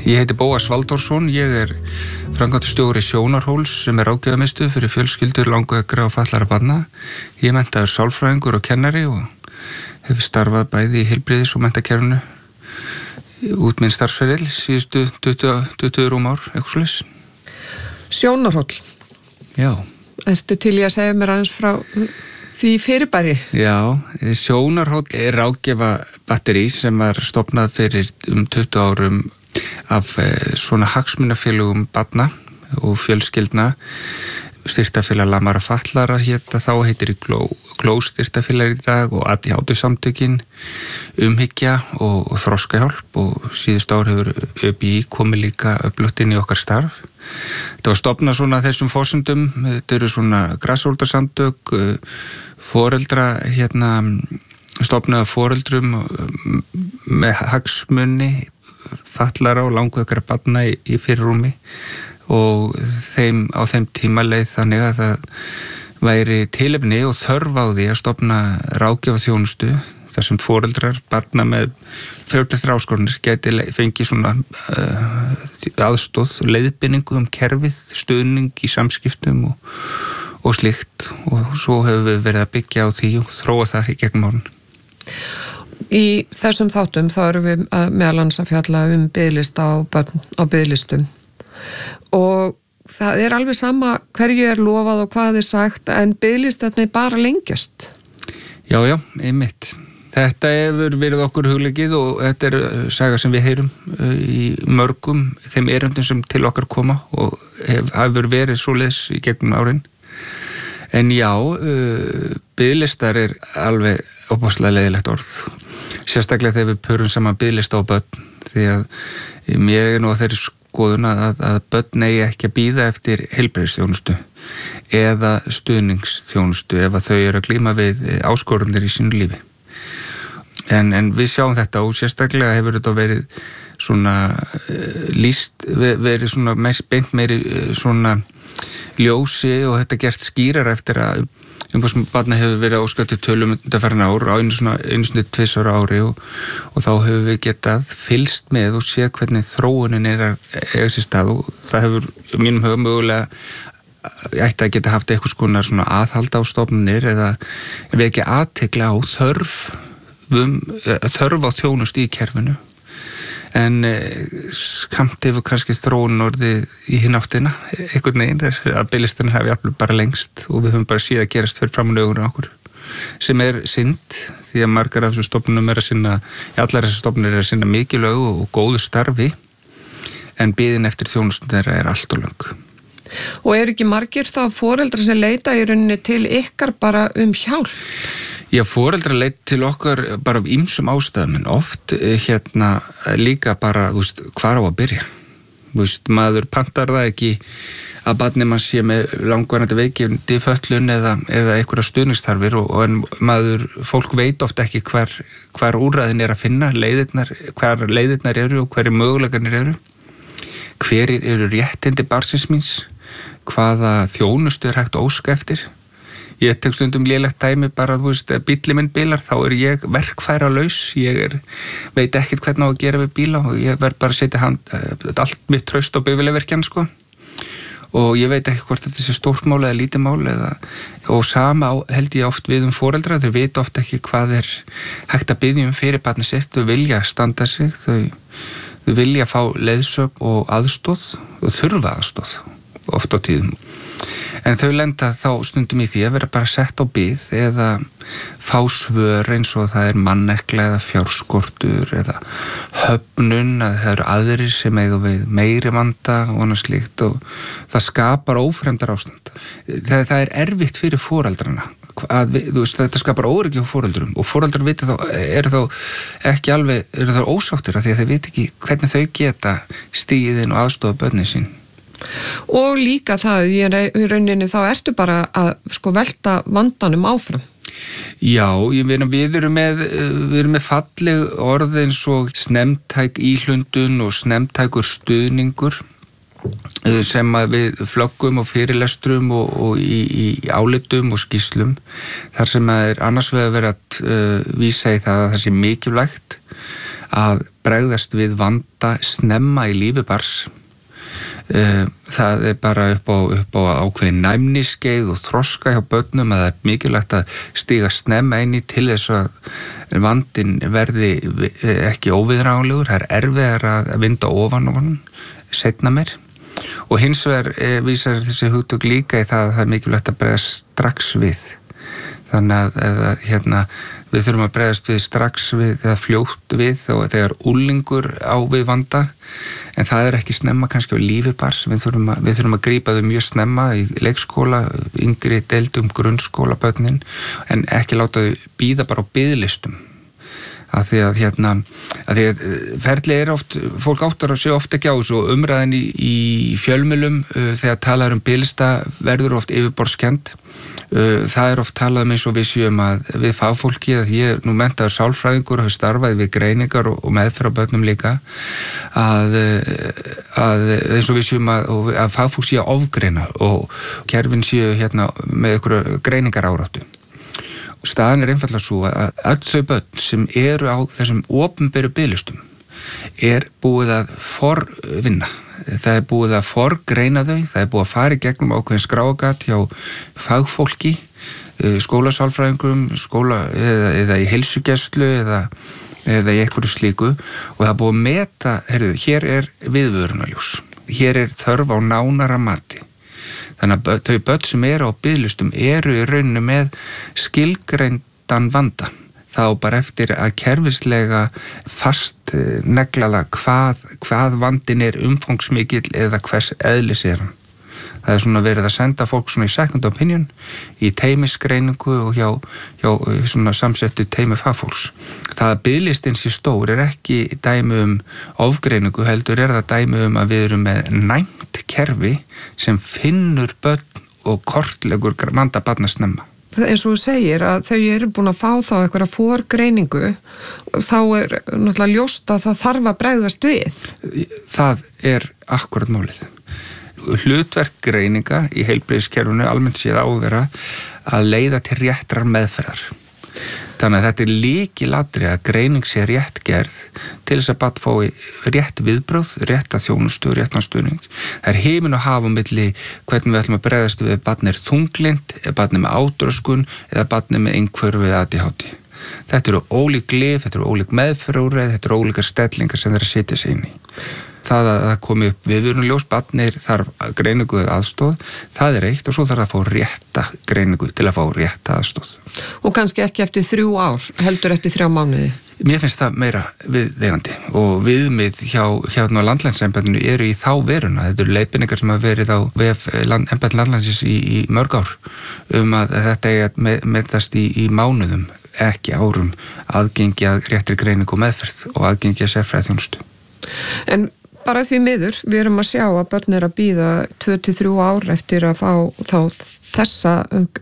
Ég heiti Bóas Valþórsson, ég framkvæmdastjóri Sjónarhóls sem ráðgjafarmiðstöð fyrir fjölskyldur langveikra og fatlaðra barna. Ég er menntaður sálfræðingur og kennari og hef starfað bæði í heilbrigðis- og menntakerfinu út minn starfsferil síðustu 20 rúm ár, eitthvað svoleiðis. Sjónarhól. Já. Ertu til í að segja mér aðeins frá því fyrirbæri? Já, Sjónarhól er ráðgjafabatteri sem var stofnað fyrir 20 árum af svona hagsmunafélögum barna og fjölskyldna. Styrktarfélag lamara fatlara þá heitir Gló styrktarfélag í dag og ADHD-samtökin, umhyggja og þroskahjálp og síðust ár hefur ÖBI komið líka öflugt inn í okkar starf. Þetta var stofnað svona þessum forsendum, þetta eru svona grasrótarsamtök, foreldra stofnaða foreldrum með hagsmuni fatlara og langveikra barna í fyrirrúmi og á þeim tíma leið þannig að það væri tilefni og þörf á því að stofna ráðgjafarþjónustu þar sem foreldrar barna með fjölbreyttar áskoranir gæti fengið svona aðstoð, leiðbeiningu kerfið, stuðning í samskiptum og slíkt og svo hefur við verið að byggja á því og þróa það í gegnum árin. Í þessum þáttum þá erum við meðal annars að fjalla biðlista á biðlistum og það er alveg sama hverju er lofað og hvað er sagt en biðlistarnir bara lengjast. Já, einmitt. Þetta hefur verið okkur hugleikið og þetta er saga sem við heyrum í mörgum þeim erindum sem til okkar koma og hefur verið svoleiðis í gegnum árin. En já, biðlistar er alveg óbúslega leiðilegt orð. Sérstaklega þegar við pörum saman biðlista á börn því að mér er nú að þeirri skoðun að börn eigi ekki að bíða eftir heilbrigðisþjónustu eða stuðningsþjónustu ef að þau eru að glíma við áskoranir í sínu lífi. En við sjáum þetta og sérstaklega hefur þetta verið svona verið svona beint meiri svona ljósi og þetta gert skýrar eftir að umboðsmann hefur verið óskattu tölum undanfarin ár á einu sinni 2 ára ári og þá hefur við getað fylgst með og séð hvernig þróunin er að eiga sér stað og það hefur mínum huga mögulega ætti að geta haft eitthvað skonar svona aðhald á stofnunir eða vekja athygli á þörf á þjónustu í kerfinu en skamt hefur kannski þróun orðið í hinn áttina einhvern veginn að biðlistarnir hafi jafnvel bara lengst og við höfum bara síðan að gerast fyrir framan augun á okkur sem er synd því að margar af þessum stofnunum allar þessar stofnunir er að sinna mikilvægu og góðu starfi en biðin eftir þjónustun þeirra er allt og löng. Og er ekki margir þá foreldrar sem leita í rauninni til ykkar bara hjálp? Já, foreldrar leit til okkar bara af ýmsum ástæðum, en oft líka bara, hvar á að byrja. Maður pantar það ekki að barnið mann sé með langvarandi veikindi, fötlun eða einhverja stuðningsþarfir en fólk veit oft ekki hvar úrræðin er að finna, hvar leiðirnar eru og hverju möguleikarnir eru. Hverjir eru réttindi barnsins míns, hvaða þjónustu er hægt að óska eftir. Ég tek stundum lélegt dæmi bara, að bíllinn minn bilar, þá er ég verkfæralaus, veit ekkert hvernig á að gera við bíla og ég verð bara að setja allt mitt traust á bifvélavirkjann, og ég veit ekki hvort þetta sé stórt mál eða lítið mál og sama held ég oft við foreldra, þau veit oft ekki hvað er hægt að biðja fyrir barnið sitt, þau vilja standa sig, þau vilja fá leiðsögn og aðstoð og þurfa aðstoð oft á tíðum. En þau lenda þá stundum í því að vera bara sett á bið eða fá svör eins og það er mannekla eða fjárskortur eða höfnun, að það eru aðrir sem eiga við meiri vanda og annað slíkt og það skapar ófremdar ástand. Það er erfitt fyrir foreldrana. Þetta skapar óöryggi á foreldrum og foreldrar vita eru þá ósáttir af því að þeir vita ekki hvernig þau geta stigið inn og aðstofa börnin sín. Og líka það, í rauninni þá ertu bara að velta vandanum áfram. Já, við erum með falleg orð eins og snemmtæk íhlundun og snemmtækur stuðningur sem við flöggum og fyrirlestrum og í álitum og skýrslum þar sem er annars vegar verið að vísa í það að það sé mikilvægt að bregðast við vanda snemma í lífi barns. Það bara upp á ákveðin næmniskeið og þroska hjá börnum að það mikilvægt að stíga snemma inn í til þess að vandinn verði ekki óviðráðanlegur. Það erfiðar að vinda ofan á honum seinna meir. Og hins vegar vísar þessi hugtök líka í það að það er mikilvægt að bregðast strax við. Þannig að við þurfum að bregðast við strax við eða fljótt við og þegar úlingur á við vanda, en það er ekki snemma kannski á lífi barns. Við þurfum að grípa þau mjög snemma í leikskóla, yngri deildum, grunnskóla börnin, en ekki láta þau bíða bara á biðlistum. Af því að ferli oft, fólk áttar að sé oft ekki á þessu og umræðin í fjölmiðlum þegar talað biðlista verður oft yfirborðskennd. Það oft talað eins og við séum að við fagfólki, að ég nú menntaður sálfræðingur og hefur starfað við greiningar og meðferð á börnum líka, að eins og við séum að fagfólk séu að ofgreina og kerfin séu með ykkur greiningaráráttu. Staðan einfaldlega svo að öll þau börn sem eru á þessum opinberu biðlistum búið að forvinna. Það búið að forgreina þau, það búið að fara í gegnum ákveðin skráargat hjá fagfólki, skólasálfræðingum, eða í heilsugæslu eða í einhverju slíku, og það búið að meta, hér viðvörunarljós, hér þörf á nánara mati. Þannig að þau börn sem eru á biðlistum eru í rauninu með skilgreindan vanda. Þá bara eftir að kerfislega fast neglaða hvað vandinn umfangsmikill eða hvers eðlis hann. Það svona verið að senda fólk svona í second opinion, í teymisgreiningu og hjá svona samsettu teymi fagfólks. Það að biðlistinn sé stór ekki dæmi ofgreiningu, heldur það dæmi að við erum með næmt kerfi sem finnur börn og kortlegur vanda barna snemma. Eins og þú segir að þau eru búin að fá þá einhverja forgreiningu, þá náttúrulega ljóst að það þarf að bregðast við. Það akkurat málið. Hlutverk greininga í heilbrigðiskerfinu almennt séð á að vera að leiða til réttrar meðferðar. Þannig að þetta lykilatriði að greining sé rétt gerð til þess að barn fái rétt viðbrögð, rétta þjónustu, réttan stuðning. Það himinn og haf á milli hvernig við ætlum að bregðast við barn þunglynt, barn með átröskun eða barn með einhverfu við ADHD. Þetta eru ólík lyf, þetta eru ólík meðferðarúrræði, þetta eru ólíkar stellingar sem þeir að setja sig inn í. Það að það komi upp viðvörunarljós, barnið þarf greiningu eða aðstoð, það eitt og svo þarf það að fá rétta greiningu til að fá rétta aðstoð. Og kannski ekki eftir 3 ár, heldur eftir 3 mánuði? Mér finnst það meira viðeigandi og viðmið hjá landlæknisembættinu eru í þá veruna. Þetta eru leiðbeiningar sem hafa verið á embætti landlæknisins í mörg ár að þetta meðast í mánuðum, ekki árum, aðgengi að réttri greiningu og meðferð og aðgengi að sérfræðiþjónustu. En bara því miður, við erum að sjá að börn að bíða 2-3 ár eftir að fá þá þessa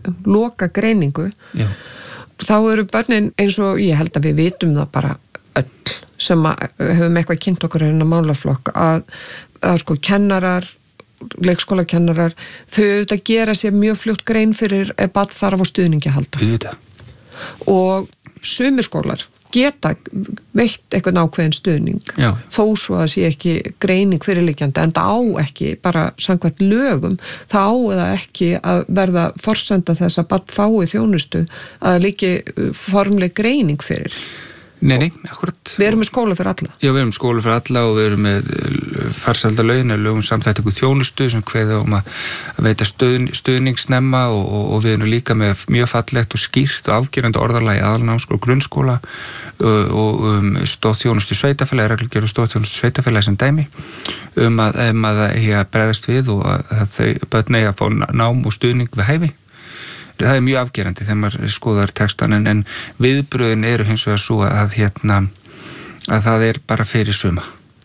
loka greiningu. Já. Þá eru börnin eins og ég held að við vitum það bara öll sem höfum eitthvað kynnt okkur en að málaflokk að sko kennarar, leikskólakennarar, þau auðvitað gera sér mjög fljótt grein fyrir ef barn þarf á stuðningi að halda. Auðvitað. Og sumir skólar geta veitt eitthvað ákveðin stuðning. Já. Þó svo að sé ekki greining fyrirliggjandi, en það á ekki bara samkvæmt lögum, það á eða ekki að verða forsenda þess að barn fái þjónustu að líki formleg greining fyrir. Nei, akkurat. Við erum með skóla fyrir alla. Já, við erum skóla fyrir alla og við erum með farsældarlögin eða lögum samþættingu þjónustu sem kveða að veita stuðning snemma og við erum líka með mjög fallegt og skýrt og afgerandi orðalagi aðalnámsskóla og grunnskóla og stoðþjónustu sveitafélagi, reglugerð og stoðþjónustu sveitafélagi sem dæmi að bregðast við og að þau börn eigi að fá nám og stuðning við hæfi. Það er mjög afgerandi þegar maður skoðar textan en viðbröðin eru hins vegar svo að það bara fyrir suma.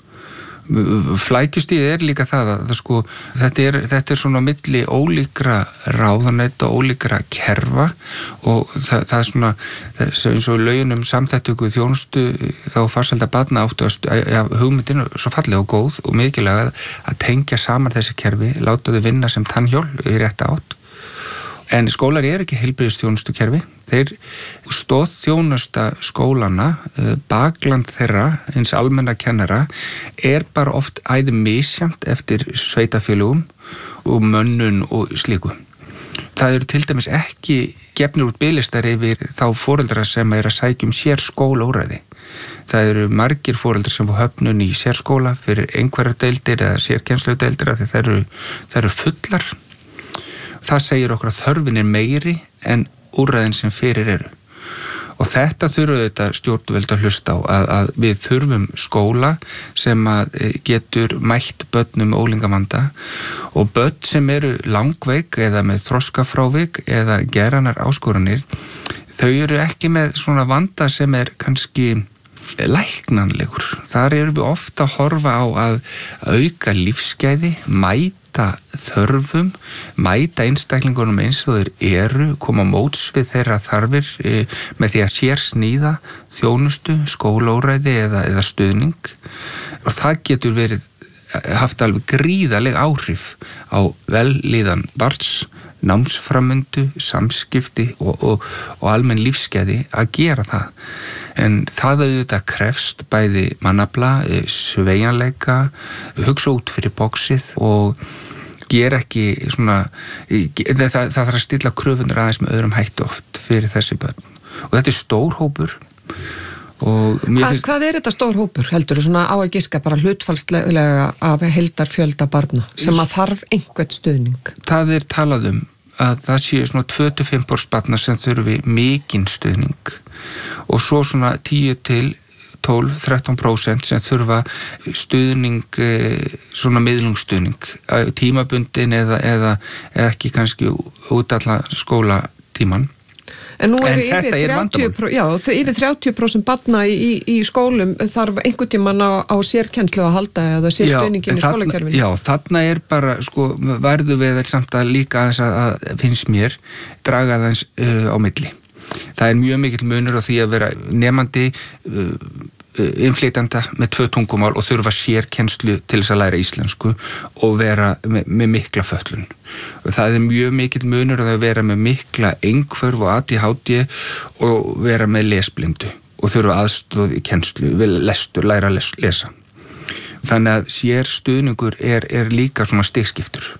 Flækjustíð líka það að þetta svona á milli ólíkra ráðaneta og ólíkra kerfa og það er svona eins og lögin samþættingu þjónustu þá farsælda barna áttu að hugmyndin svo falleg og góð og mikilvæg að tengja saman þessi kerfi, láta þau vinna sem tannhjól í rétta átt. En skólar ekki heilbrigðisþjónustukerfi. Þeir stoðþjónusta skólana, bakland þeirra, eins almenna kennara, bara oft æði misjafnt eftir sveitafélögum og mönnun og slíku. Það eru til dæmis ekki gefnir út biðlistar yfir þá foreldra sem að sækja sér skólaúrræði. Það eru margir foreldrar sem fá höfnun í sérskóla fyrir einhverjar deildir eða sérkennsludeildir af því það eru fullar. Það segir okkur að þörfin meiri en úrræðin sem fyrir eru. Og þetta þurfum þetta stjórnvöld að hlusta á, að við þurfum skóla sem að getur mætt börnum ólingavanda og börn sem eru langveik eða með þroskafrávik eða geranar áskoranir, þau eru ekki með svona vanda sem kannski læknanlegur. Þar erum við ofta að horfa á að auka lífsgæði, mæta þörfum, mæta einstaklingunum eins og þeir eru, koma móts við þeirra þarfir með því að sérsníða þjónustu, skólaúrræði eða stuðning. Og það getur haft alveg gríðaleg áhrif á vellíðan barns, námsframvindu, samskipti og almenn lífsgæði að gera það. En það auðvitað krefst bæði mannafla, sveigjanleika, hugsa út fyrir boxið og gera ekki svona, það þarf að stilla kröfunar aðeins með öðrum hætti oft fyrir þessi börn. Og þetta stór hópur. Hvað þetta stór hópur, heldur þú, svona á að giska bara hlutfallslega af heildarfjölda barna sem að þarf einhvern stuðning? Það talað að það séu svona 25% barna sem þurfi mikinn stuðning og svo svona 10-12-13% sem þurfa stuðning, svona miðlungsstuðning, tímabundin eða ekki kannski út allan skólatíman. En nú yfir 30% barna í skólum þarf einhvern tímann á sérkennslu að halda eða sérstuðningin í skólakerfinu. Já, þarna bara, verðu við samt að líka aðeins að finnst mér draga aðeins á milli. Það mjög mikill munur á því að vera nemandi innflytjanda með 2 tungumál og þurfa sérkennslu til þess að læra íslensku og vera með mikla fötlun. Það mjög mikill munur að vera með mikla einhverf og ADHD og vera með lesblindu og þurfa aðstoð í kennslu, læra að lesa. Þannig að sérstuðningur líka svona stigskiptur.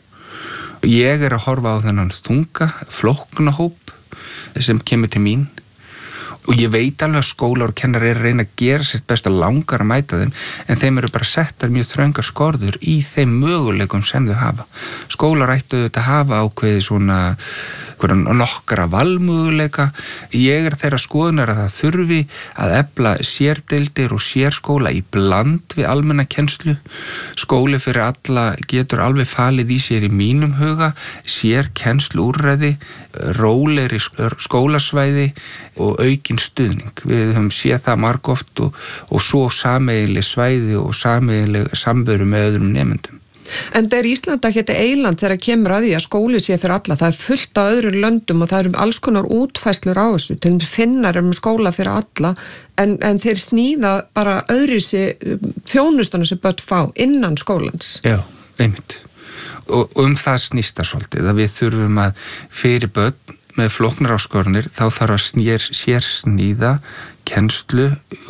Ég að horfa á þennan þunga, flókna hóp sem kemur til mín og ég veit alveg að skólar og kennarar að reyna að gera sitt best að langar að mæta þeim en þeim bara settar mjög þröngar skorður í þeim möguleikum sem þau hafa. Skólar ættu þetta að hafa ákveði svona nokkra valmöguleika. Ég þeirra skoðunar að það þurfi að efla sérdeildir og sérskóla í bland við almenna kennslu. Skóli fyrir alla getur alveg falið í sér í mínum huga, sérkennslu úrræði, rólegri skólasvæði og aukinn stuðning. Við höfum séð það margoft og svo sameiginleg svæði og sameiginleg samveru með öðrum nemendum. En það Ísland ekki eiland þegar kemur að því að skóli sé fyrir alla. Það fullt á öðrum löndum og það alls konar útfærslur á þessu. Til Finnar skóla fyrir alla en þeir sníða bara öðruvísi þjónustuna sem börn fá innan skólans. Já, einmitt. Og það snýsta svolítið að við þurfum að fyrir börn með flóknar áskorunir þá þarf að sérsníða kennslu,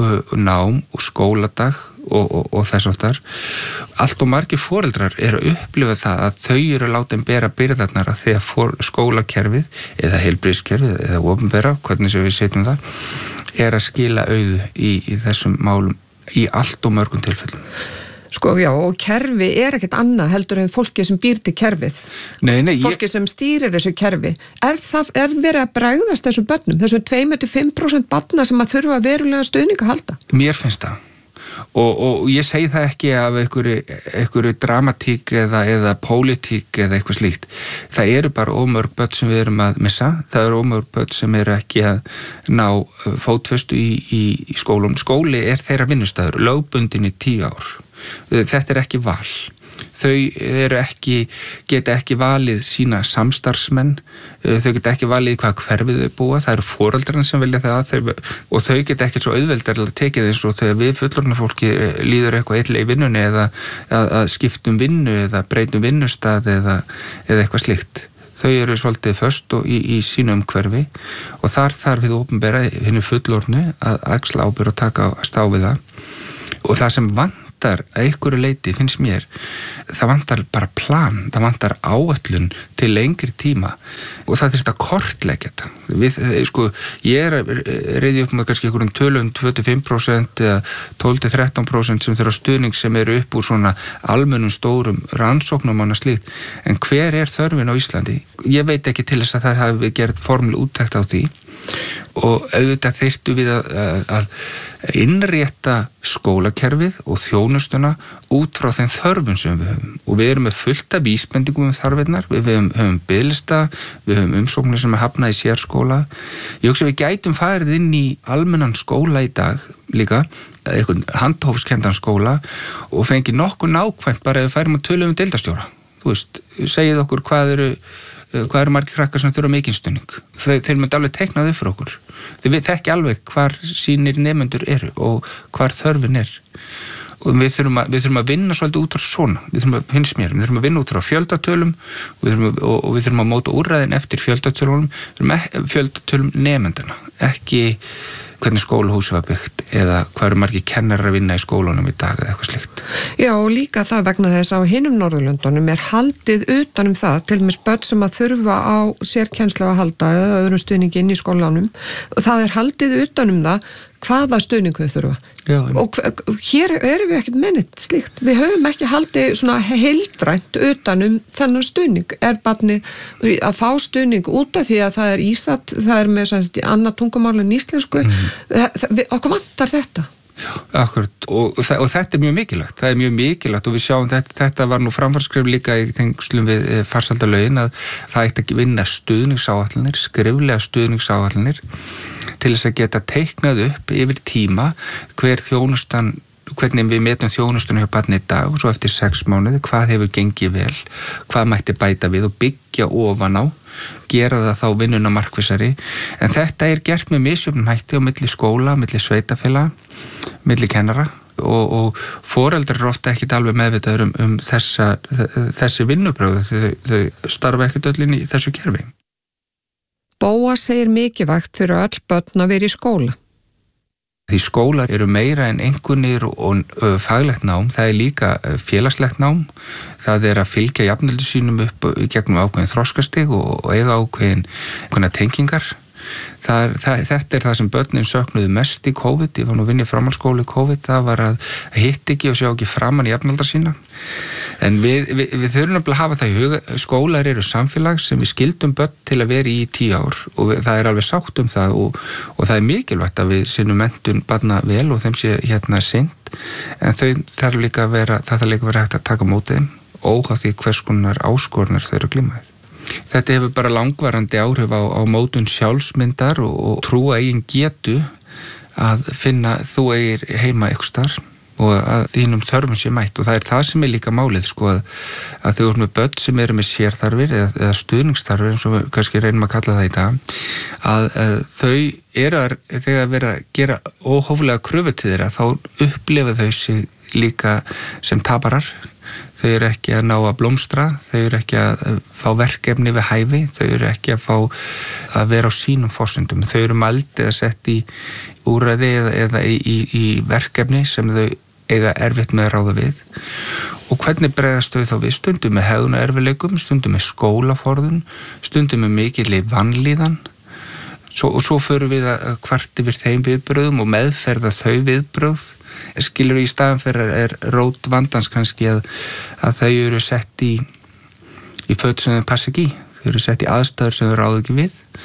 nám og skóladag og þess áttar. Allt og margir foreldrar að upplifa það að þau látin bera byrðarnar að því að skólakerfið eða heilbrigðiskerfið eða opinbera, hvernig sem við setjum það, að skila auðu í þessum málum í allt og mörgum tilfellum. Já, og kerfi ekkert annað heldur en fólki sem býr til kerfið. Nei, fólki sem stýrir þessu kerfi. Verið að bregðast þessum börnum, þessum 2-5% barna sem að þurfa verulega stuðning að halda? Mér finnst það. Og ég segi það ekki af einhverju dramatík eða pólitík eða eitthvað slíkt. Það bara ómörg börn sem við erum að missa. Það ómörg börn sem ekki að ná fótfestu í skólum. Skóli þeirra vinnustæður, lögbundin í 10 ár. Þetta ekki val. Þau geta ekki valið sína samstarfsmenn, þau geta ekki valið hvað hverfið þau búa, það eru foreldrarnir sem velja það og þau geta ekki svo auðveldar að tekið eins og þegar við fullorðna fólki líður eitthvað illa í vinnunni eða að skiptum vinnu eða breytum vinnustað eða eitthvað slíkt. þau eru svolítið föst og í sínu umhverfi og þar þarf við opinbera hinu fullorðnu að axla ábyrgð og taka á við það og það sem vantar að einhverju leyti finnst mér það vantar bara plan, það vantar áætlun til lengri tíma og það þurft að kortleggja þetta við, sko, ég reyði upp með kannski einhverjum tölum 25% eða 12-13% sem þurfa stuðning sem eru upp úr svona almennum stórum rannsóknum og slíkt, en hver er þörfin á Íslandi? Ég veit ekki til þess að það hafi gerð formúlu úttekt á því og auðvitað þyrftu við að innrétta skólakerfið og þjónustuna út frá þeim þörfum sem við höfum og við erum með fullt af vísbendingum þarfinnar, við höfum biðlista, við höfum umsóknir sem hafna í sérskóla. Ég hugsa við gætum farið inn í almennan skóla í dag líka, einhvern handhófskendan skóla og fengi nokkuð nákvæmt bara ef við færum að tölum deildarstjóra. Þú veist, segið okkur hvað eru margir krakkar sem þurfa mikinn stuðning. Þeir myndi alveg teikna þau fyrir okkur. Þeir þekki alveg hvar sínir nemendur eru og hvar þörfin er. Og við þurfum að vinna svolítið út frá svona. Við þurfum að vinna út frá fjöldatölum og við þurfum að móta úrræðin eftir fjöldatölum nemendana. Ekki hvernig skólahúsi var byggt eða hvað eru margir kennarar að vinna í skólanum í dag eða eitthvað slíkt. Já, og líka það vegna þess að á hinum Norðurlöndunum er haldið utanum það, til dæmis börn sem að þurfa á sérkennslu að halda eða öðrum stuðningi inn í skólanum og það er haldið utanum það hvaða stuðning þau þurfa. Já, og hér erum við ekkert mennit slíkt. Við höfum ekki haldið svona heildrænt utanum þennan stuðning. Er barnið að fá stuðning út af því að það er ísatt, það er með annað tungumál en íslensku. Okkur vantar þetta. Já, akkurat. Og þetta er mjög mikilvægt. Það er mjög mikilvægt og við sjáum þetta var nú framfarsskrif líka í tengslum við farsældarlögin að það ætti að vinna stuðningsáætlanir, skriflega stuðningsáætlanir til þess að geta teiknað upp yfir tíma hvernig við metum þjónustunum hjá barni í dag og svo eftir 6 mánuði, hvað hefur gengið vel, hvað mætti bæta við og byggja ofan á, gera það þá vinnuna markvissari, en þetta er gert með misjöfnum hætti á milli skóla, milli sveitafélaga, milli kennara og foreldrar eru ofta ekkert alveg meðvitaður þessi vinnubrögð, þau starfa ekkert öll inn í þessu kerfi. Bóa segir mikilvægt fyrir öll börn að vera í skóla. Því skólar eru meira en einkunnir og faglegt nám, það er líka félagslegt nám, það er að fylgja jafnöldu sínum upp gegnum ákveðin þroskastig og eiga ákveðin tengingar. Þetta er það sem börnin söknuðu mest í COVID, ég var nú að vinna í framhaldsskóla í COVID, það var að hitta ekki og sjá ekki framan í jafnaldra sína. En við þurfum að hafa það í huga, skólar eru samfélag sem við skildum börn til að vera í 10 ár og það er alveg sátt um það og það er mikilvægt að við sinnum menntun barna vel og þeim sé sinnt, en það þarf líka að vera hægt að taka mótið þeim óháð því hvers konar áskoranir þau eru glímaðið. Þetta hefur bara langvarandi áhrif á mótun sjálfsmyndar og trúa eigin getu að finna þú eigir heima ykkur starf og að þínum þörfum sé mætt og það er það sem er líka málið sko að þau eru með börn sem eru með sérþarfir eða stuðningsþarfir eins og við kannski reynum að kalla það í dag að þau eru þegar verið að gera óhóflega kröfu til þeirra þá upplifa þau sig líka sem taparar. Þau eru ekki að ná að blómstra, þau eru ekki að fá verkefni við hæfi, þau eru ekki að fá að vera á sínum forsendum, þau eru mæld eða sett í úrræði eða í verkefni sem þau eiga erfitt með að ráða við og hvernig bregðast þau þá við stundum með hegðunarerfiðleikum, stundum með skólaforðun, stundum með mikilli vanlíðan og svo förum við að kvart yfir þeim viðbröðum og meðferða þau viðbröð. Skilur í staðan fyrir er rót vandans kannski að þau eru sett í föt sem þau passa ekki í, þau eru sett í aðstæður sem þau ráðu ekki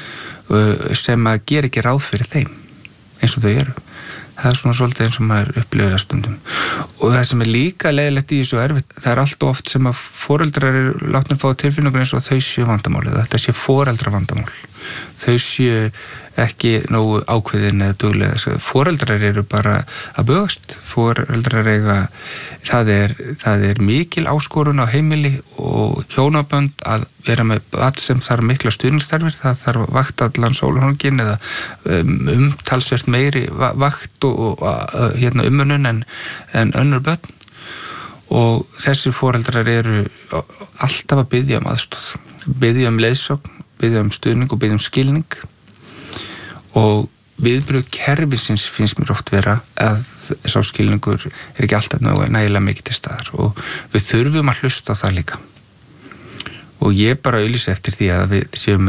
við sem að gera ekki ráð fyrir þeim eins og þau eru. Það er svona svolítið eins og maður upplifir það stundum og það sem er líka leiðilegt í þessu erfitt, það er allt oft sem að foreldrar eru látnir að fá tilfinningur eins og þau séu vandamálið, þetta sé foreldra vandamál, þau séu ekki nógu ákveðin eða duglega, foreldrar eru bara að bugast, foreldrar eiga, það er mikil áskorun á heimili og hjónabönd að vera með barn sem þarf mikla stuðningsþarfir, það þarf vakt allan sólarhringinn eða talsvert meiri vakt og umönnun en önnur börn og þessir foreldrar eru alltaf að biðja aðstoð biðja leiðsögn, biðja stuðning og biðja skilning og viðbrögð kerfisins finnst mér oft vera að sá skilningur ekki alltaf nægilega mikið til staðar og við þurfum að hlusta á það líka og ég bara auglýsi eftir því að við séum